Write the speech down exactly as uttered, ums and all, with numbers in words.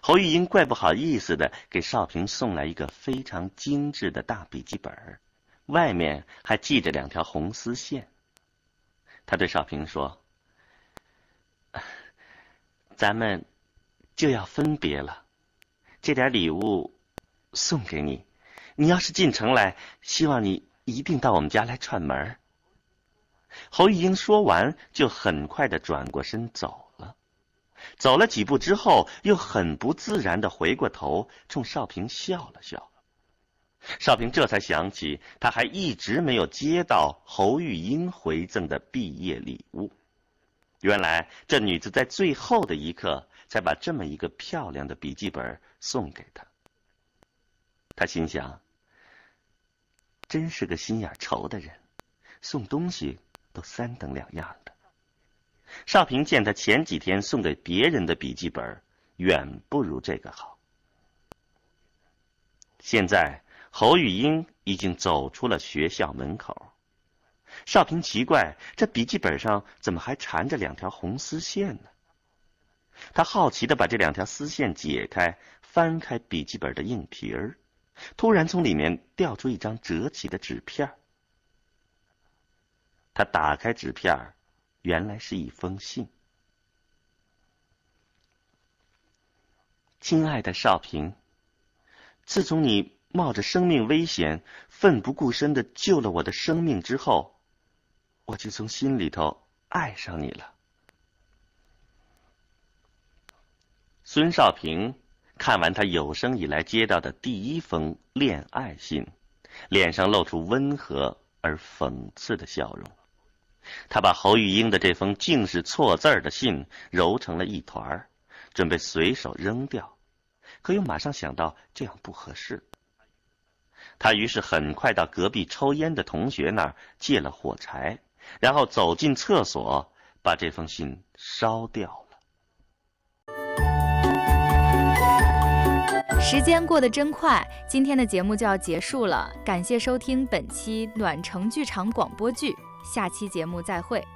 侯玉英怪不好意思的给少平送来一个非常精致的大笔记本，外面还系着两条红丝线。他对少平说：“咱们就要分别了，这点礼物送给你，你要是进城来，希望你一定到我们家来串门。”侯玉英说完，就很快的转过身走了。走了几步之后，又很不自然的回过头，冲少平笑了笑。少平这才想起，他还一直没有接到侯玉英回赠的毕业礼物。原来这女子在最后的一刻才把这么一个漂亮的笔记本送给他。他心想，真是个心眼稠的人，送东西都三等两样的。少平见他前几天送给别人的笔记本远不如这个好。现在侯玉英已经走出了学校门口，少平奇怪，这笔记本上怎么还缠着两条红丝线呢？他好奇地把这两条丝线解开，翻开笔记本的硬皮儿，突然从里面掉出一张折起的纸片。他打开纸片，原来是一封信。亲爱的少平，自从你冒着生命危险，奋不顾身地救了我的生命之后，我就从心里头爱上你了。孙少平看完他有生以来接到的第一封恋爱信，脸上露出温和而讽刺的笑容。他把侯玉英的这封竟是错字的信揉成了一团，准备随手扔掉，可又马上想到这样不合适。他于是很快到隔壁抽烟的同学那儿借了火柴，然后走进厕所，把这封信烧掉了。 时间过得真快，今天的节目就要结束了，感谢收听本期暖城剧场广播剧，下期节目再会。